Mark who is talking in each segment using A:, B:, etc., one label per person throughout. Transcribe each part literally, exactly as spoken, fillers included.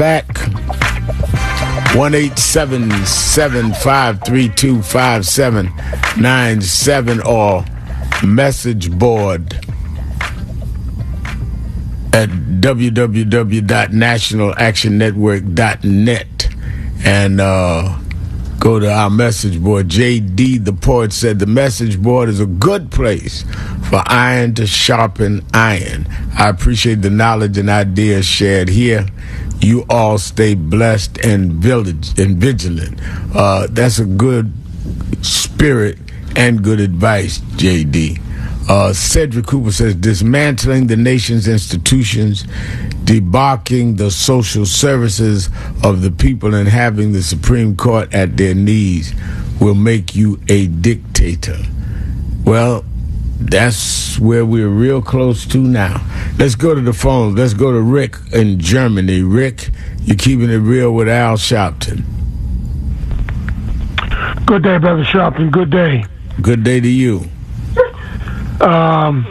A: back. one eight seven seven five three two five seven nine seven or message board at w w w dot national action network dot net and uh, go to our message board. J D the poet said the message board is a good place for iron to sharpen iron. I appreciate the knowledge and ideas shared here. You all stay blessed and village and vigilant. Uh, that's a good spirit and good advice, J D. Uh, Cedric Cooper says, dismantling the nation's institutions, debarking the social services of the people, and having the Supreme Court at their knees will make you a dictator. Well, that's where we're real close to now. Let's go to the phone. Let's go to Rick in Germany. Rick, you're keeping it real with Al Sharpton.
B: Good day, Brother Sharpton. Good day.
A: Good day to you.
B: Um,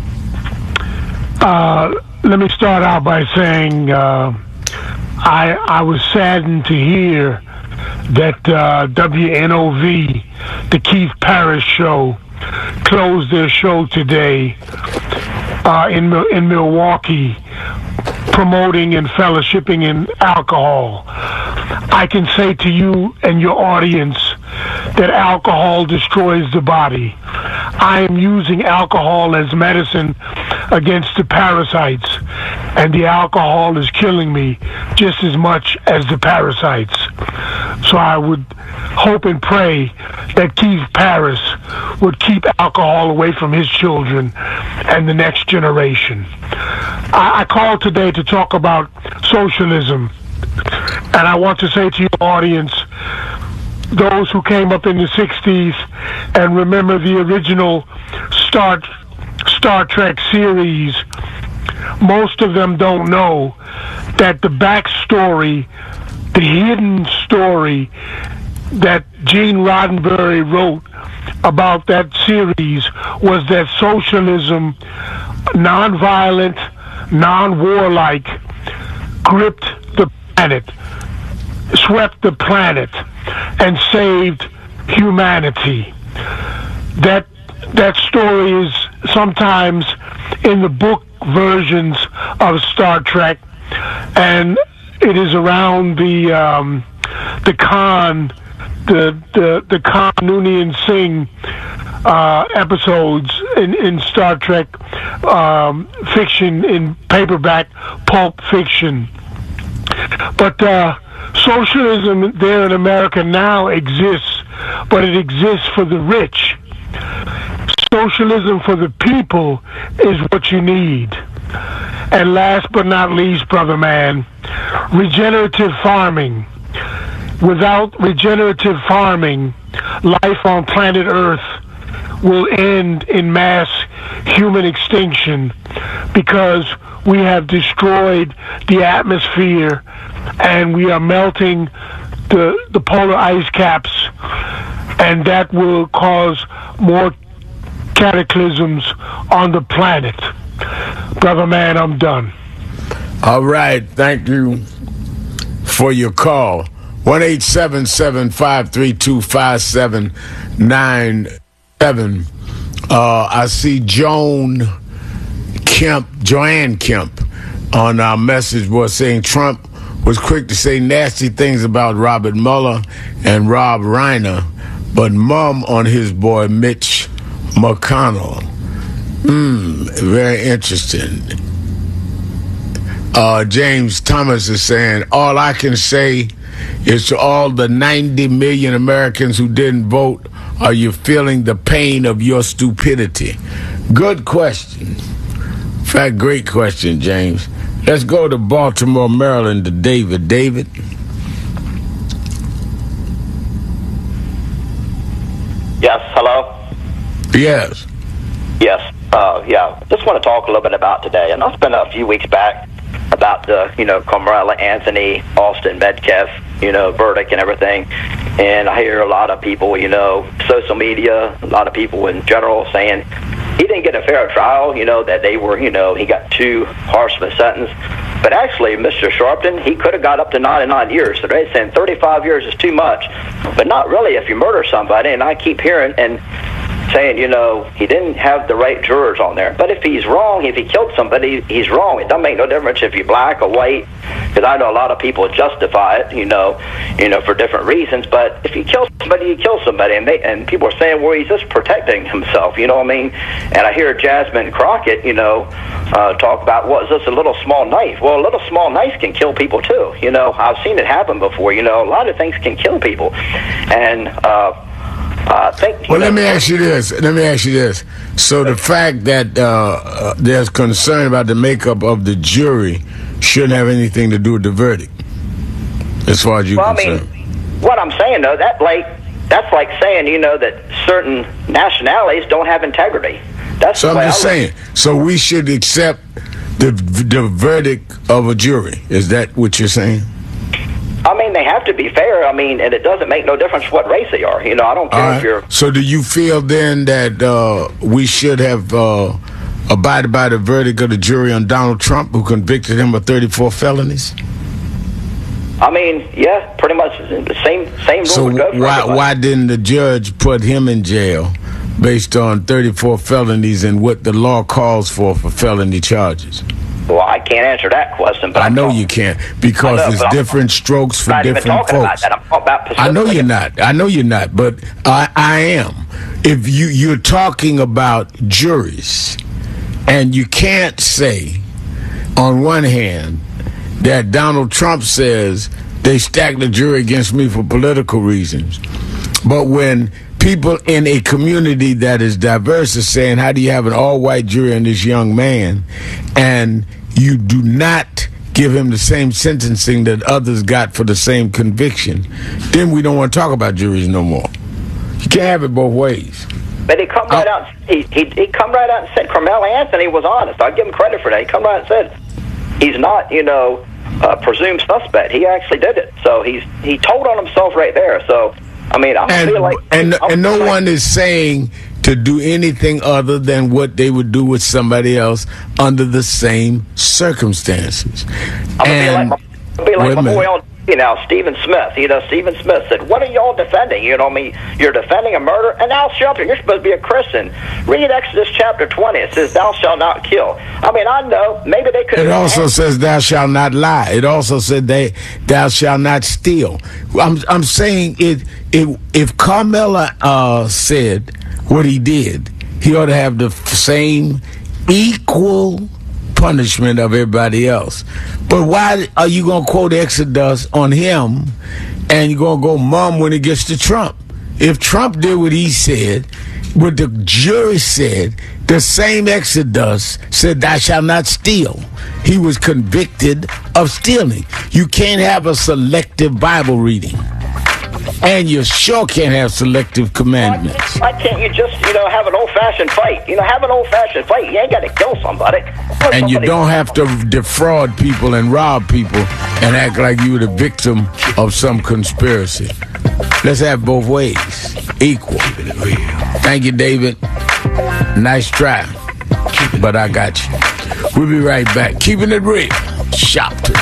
B: uh, let me start out by saying uh, I I was saddened to hear that uh, W N O V, the Keith Parris show, closed their show today uh, in in Milwaukee, promoting and fellowshipping in alcohol. I can say to you and your audience that alcohol destroys the body. I am using alcohol as medicine against the parasites, and the alcohol is killing me just as much as the parasites. So I would hope and pray that Keith Parris would keep alcohol away from his children and the next generation. I, I called today to talk about socialism, and I want to say to your audience, those who came up in the sixties and remember the original Star, Star Trek series, most of them don't know that the backstory, the hidden story that Gene Roddenberry wrote about that series was that socialism, nonviolent, non-warlike, gripped the planet, swept the planet, and saved humanity. That that story is sometimes in the book versions of Star Trek, and it is around the um, the Khan, the the the Khan Noonien Singh uh, episodes in, in Star Trek um, fiction, in paperback pulp fiction. But uh, socialism there in America now exists, but it exists for the rich. Socialism for the people is what you need. And last but not least, brother man, regenerative farming. Without regenerative farming, life on planet Earth will end in mass human extinction because we have destroyed the atmosphere and we are melting the the polar ice caps, and that will cause more cataclysms on the planet. Brother man, I'm done.
A: All right, thank you for your call. one eight seven seven five three two five seven nine seven. Uh, I see Joan Kemp, Joanne Kemp, on our message board saying Trump was quick to say nasty things about Robert Mueller and Rob Reiner, but mum on his boy Mitch McConnell. Hmm, very interesting. Uh, James Thomas is saying, all I can say is to all the ninety million Americans who didn't vote, are you feeling the pain of your stupidity? Good question. In fact, great question, James. Let's go to Baltimore, Maryland, to David. David?
C: Yes, hello?
A: Yes.
C: Yes, uh, yeah. Just want to talk a little bit about today. And I spent a few weeks back about the, you know, Carmella Anthony, Austin Metcalf, you know, verdict and everything. And I hear a lot of people, you know, social media, a lot of people in general saying he didn't get a fair trial, you know, that they were, you know, he got too harsh of a sentence. But actually, Mister Sharpton, he could have got up to ninety-nine years. So they're saying thirty-five years is too much. But not really if you murder somebody. And I keep hearing and saying, you know, he didn't have the right jurors on there. But if he's wrong, if he killed somebody, he's wrong. It doesn't make no difference if you're black or white, because I know a lot of people justify it, you know, you know, for different reasons. But if you kill somebody, you kill somebody, and they and people are saying, well, he's just protecting himself, you know what I mean? And I hear Jasmine Crockett, you know, uh, talk about, what is this, a little small knife? Well, a little small knife can kill people too. You know, I've seen it happen before. You know, a lot of things can kill people, and. uh Uh, thank
A: well, let me ask you this. Let me ask you this. So the fact that uh, uh, there's concern about the makeup of the jury shouldn't have anything to do with the verdict, as far as you're
C: well,
A: concerned.
C: I mean, what I'm saying, though, that like that's like saying, you know, that certain nationalities don't have integrity. That's
A: so
C: the way
A: I'm just
C: I
A: saying. So we should accept the the verdict of a jury. Is that what you're saying?
C: I mean, they have to be fair. I mean, and it doesn't make no difference what race they are. You know, I don't care
A: right.
C: if you're...
A: So do you feel then that uh, we should have uh, abided by the verdict of the jury on Donald Trump, who convicted him of thirty-four felonies?
C: I mean, yeah, pretty much the same same rule
A: so
C: would go for
A: why
C: everybody.
A: why didn't the judge put him in jail based on thirty-four felonies and what the law calls for for felony charges?
C: Well, I can't answer that question. But
A: I
C: I'm
A: know
C: talking,
A: you can't, because
C: know,
A: it's
C: but
A: different
C: I'm,
A: strokes for
C: I'm not
A: different
C: even talking
A: folks.
C: About that. I'm talking about
A: I know you're not. I know you're not, but I, I am. If you, you're talking about juries, and you can't say, on one hand, that Donald Trump says they stacked the jury against me for political reasons, but when people in a community that is diverse are saying, how do you have an all-white jury on this young man, and you do not give him the same sentencing that others got for the same conviction, then we don't want to talk about juries no more. You can't have it both ways.
C: But he come right out. He, he he come right out and said Carmelo Anthony was honest. I give him credit for that. He come right and said he's not, you know, a presumed suspect. He actually did it. So he's he told on himself right there. So I mean, I
A: and,
C: feel like
A: and
C: I'm
A: and no
C: like,
A: one is saying to do anything other than what they would do with somebody else under the same circumstances.
C: I'm
A: and
C: gonna be like my, be like my boy on you know, Stephen Smith. You know, Stephen Smith said, "What are y'all defending? You know, I mean, you're defending a murder." And Al Shelton, you're supposed to be a Christian. Read Exodus chapter twenty. It says, "Thou shalt not kill." I mean, I know maybe they could.
A: It also says, "Thou shalt not lie." It also said, "They, thou shalt not steal." I'm, I'm saying it. It if Carmella uh, said what he did, he ought to have the same equal punishment of everybody else. But why are you going to quote Exodus on him and you're going to go mum when it gets to Trump? If Trump did what he said, what the jury said, the same Exodus said, "Thou shalt not steal." He was convicted of stealing. You can't have a selective Bible reading. And you sure can't have selective commandments.
C: Why can't you just, you know, have an old-fashioned fight? You know, have an old-fashioned fight. You ain't got to kill somebody. Let
A: and you
C: somebody
A: don't have to defraud people and rob people and act like you were the victim of some conspiracy. Let's have both ways. Equal. Thank you, David. Nice try. But I got you. We'll be right back. Keeping it real. Shopton.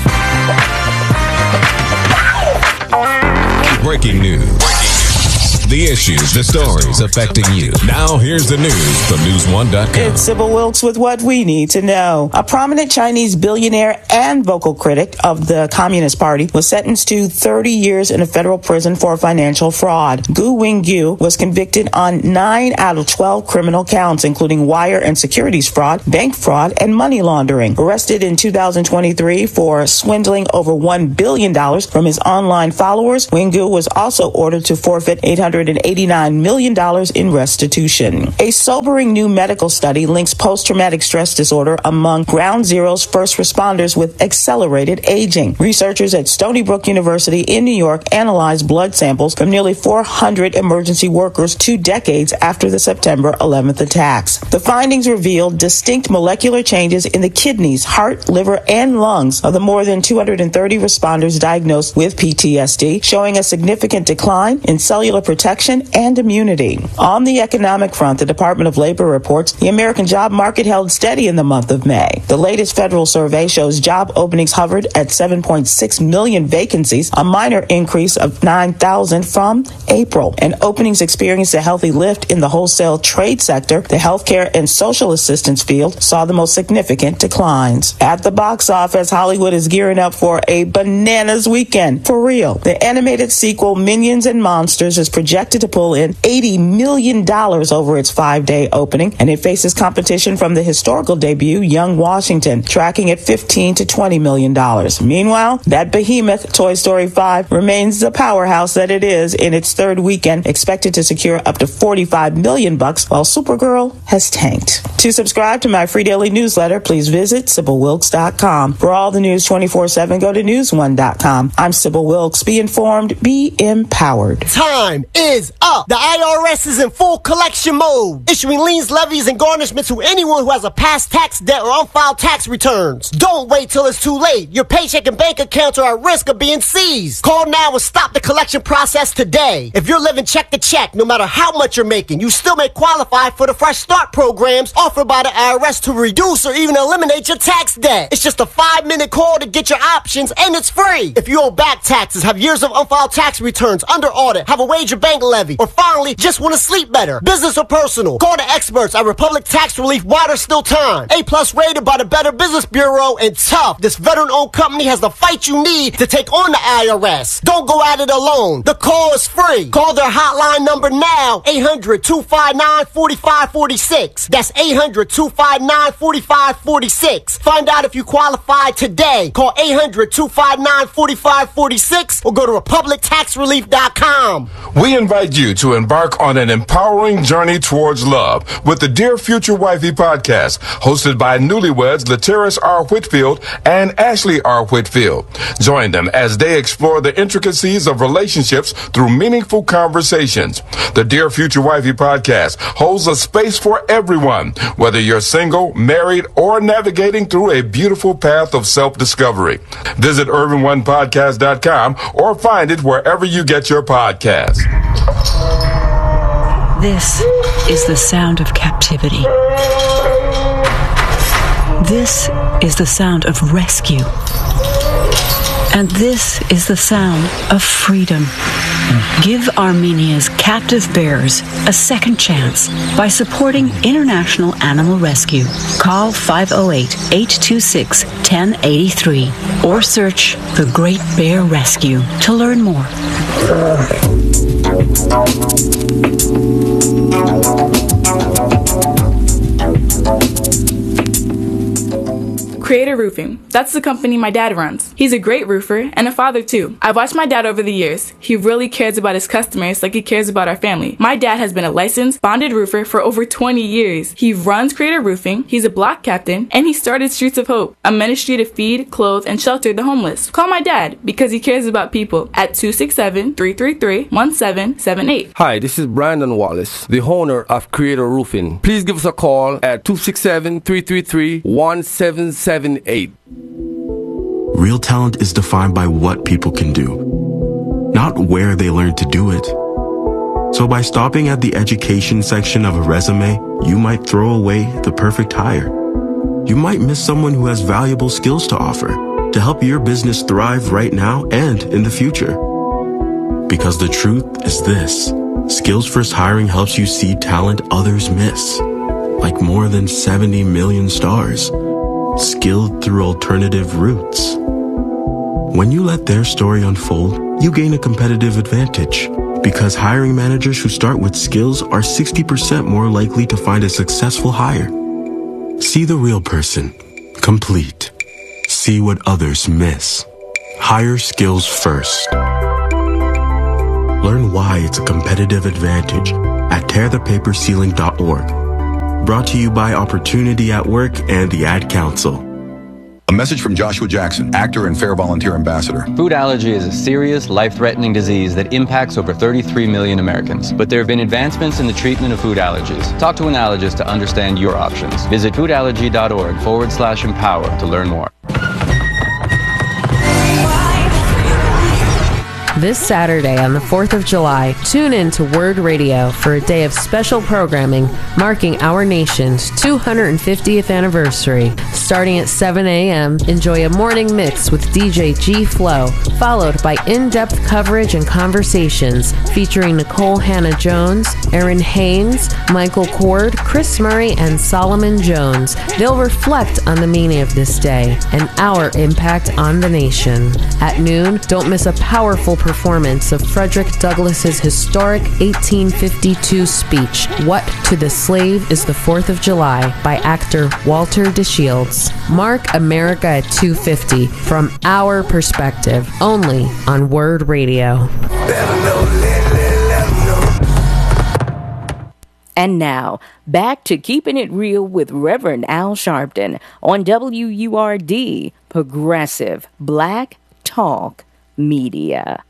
D: Breaking news. The issues, the stories affecting you. Now here's the news from news one dot com.
E: It's Sybil Wilkes with what we need to know. A prominent Chinese billionaire and vocal critic of the Communist Party was sentenced to thirty years in a federal prison for financial fraud. Gu Wingyu was convicted on nine out of twelve criminal counts, including wire and securities fraud, bank fraud, and money laundering. Arrested in two thousand twenty-three for swindling over one billion dollars from his online followers, Wingyu was also ordered to forfeit eight hundred eighty-nine million dollars in restitution. A sobering new medical study links post-traumatic stress disorder among Ground Zero's first responders with accelerated aging. Researchers at Stony Brook University in New York analyzed blood samples from nearly four hundred emergency workers two decades after the September eleventh attacks. The findings revealed distinct molecular changes in the kidneys, heart, liver, and lungs of the more than two hundred thirty responders diagnosed with P T S D, showing a significant decline in cellular protection protection and immunity. On the economic front, the Department of Labor reports the American job market held steady in the month of May. The latest federal survey shows job openings hovered at seven point six million vacancies, a minor increase of nine thousand from April. And openings experienced a healthy lift in the wholesale trade sector. The healthcare and social assistance field saw the most significant declines. At the box office, Hollywood is gearing up for a bananas weekend. For real. The animated sequel Minions and Monsters is projected to pull in eighty million dollars over its five-day opening, and it faces competition from the historical debut Young Washington, tracking at fifteen to twenty million dollars. Meanwhile, that behemoth, Toy Story five, remains the powerhouse that it is in its third weekend, expected to secure up to forty-five million bucks, while Supergirl has tanked. To subscribe to my free daily newsletter, please visit Sybil Wilkes dot com. For all the news twenty-four seven, go to news one dot com. I'm Sybil Wilkes. Be informed, be empowered.
F: Time is up. The I R S is in full collection mode, issuing liens, levies, and garnishments to anyone who has a past tax debt or unfiled tax returns. Don't wait till it's too late. Your paycheck and bank accounts are at risk of being seized. Call now and stop the collection process today. If you're living check to check, no matter how much you're making, you still may qualify for the Fresh Start programs offered by the I R S to reduce or even eliminate your tax debt. It's just a five-minute call to get your options, and it's free. If you owe back taxes, have years of unfiled tax returns, under audit, have a wage or bank levy, or finally just want to sleep better, business or personal, call the experts at Republic Tax Relief while there's still time. A-plus rated by the Better Business Bureau, and tough. This veteran-owned company has the fight you need to take on the I R S. Don't go at it alone. The call is free. Call their hotline number now, eight hundred, two five nine, four five four six. That's eight hundred, two five nine, four five four six. Find out if you qualify today. Call eight hundred, two five nine, four five four six or go to republic tax relief dot com.
G: We invite you to embark on an empowering journey towards love with the Dear Future Wifey podcast, hosted by newlyweds Lateris R. Whitfield and Ashley R. Whitfield. Join them as they explore the intricacies of relationships through meaningful conversations. The Dear Future Wifey podcast holds a space for everyone, whether you're single, married, or navigating through a beautiful path of self-discovery. Visit urban one podcast dot com or find it wherever you get your podcasts.
H: This is the sound of captivity. This is the sound of rescue. And this is the sound of freedom. Give Armenia's captive bears a second chance by supporting International Animal Rescue. Call five oh eight, eight two six, one oh eight three or search The Great Bear Rescue to learn more.
I: Creator Roofing. That's the company my dad runs. He's a great roofer and a father too. I've watched my dad over the years. He really cares about his customers like he cares about our family. My dad has been a licensed, bonded roofer for over twenty years. He runs Creator Roofing, he's a block captain, and he started Streets of Hope, a ministry to feed, clothe, and shelter the homeless. Call my dad because he cares about people at two six seven, three three three, one seven seven eight.
J: Hi, this is Brandon Wallace, the owner of Creator Roofing. Please give us a call at two six seven, three three three, one seven seven eight.
K: Real talent is defined by what people can do, not where they learn to do it. So by stopping at the education section of a resume, you might throw away the perfect hire. You might miss someone who has valuable skills to offer to help your business thrive right now and in the future. Because the truth is this: Skills First Hiring helps you see talent others miss, like more than seventy million stars, skilled through alternative routes. When you let their story unfold, you gain a competitive advantage, because hiring managers who start with skills are sixty percent more likely to find a successful hire. See the real person, complete. See what others miss. Hire skills first. Learn why it's a competitive advantage at tear the paper ceiling dot org. Brought to you by Opportunity at Work and the Ad Council.
L: A message from Joshua Jackson, actor and Fair Volunteer Ambassador.
M: Food allergy is a serious, life-threatening disease that impacts over thirty-three million Americans. But there have been advancements in the treatment of food allergies. Talk to an allergist to understand your options. Visit food allergy dot org forward slash empower to learn more.
N: This Saturday on the fourth of July, tune in to Word Radio for a day of special programming marking our nation's two hundred fiftieth anniversary. Starting at seven a.m., enjoy a morning mix with D J G Flow, followed by in-depth coverage and conversations featuring Nicole Hannah-Jones, Aaron Haynes, Michael Cord, Chris Murray, and Solomon Jones. They'll reflect on the meaning of this day and our impact on the nation. At noon, don't miss a powerful performance of Frederick Douglass's historic eighteen fifty-two speech, What to the Slave is the fourth of July, by actor Walter DeShields. Mark America at two fifty from our perspective, only on Word Radio.
O: And now, back to Keeping It Real with Reverend Al Sharpton on W U R D, Progressive Black Talk Media.